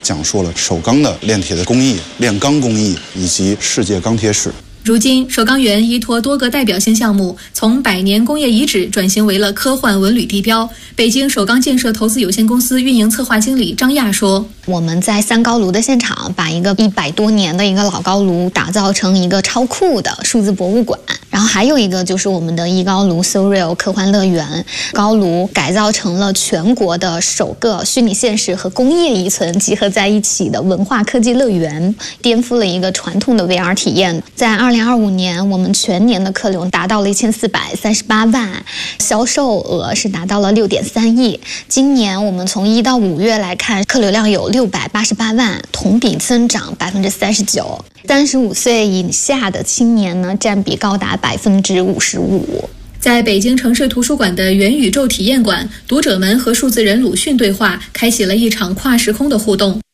讲述了首钢的炼铁的工艺、炼钢工艺以及世界钢铁史。 如今，首钢园依托多个代表性项目，从百年工业遗址转型为了科幻文旅地标。北京首钢建设投资有限公司运营策划经理张亚说：“ 我们在三高炉的现场，把一个100多年的一个老高炉打造成一个超酷的数字博物馆。然后还有一个就是我们的一高炉 Surreal 科幻乐园，高炉改造成了全国的首个虚拟现实和工业遗存集合在一起的文化科技乐园，颠覆了一个传统的 VR 体验。在2025年，我们全年的客流达到了1438万，销售额是达到了6.3亿。今年我们从1到5月来看，客流量有688万，同比增长39%。35岁以下的青年呢，占比高达55%。 在北京城市图书馆的元宇宙体验馆，读者们和数字人鲁迅对话，开启了一场跨时空的互动。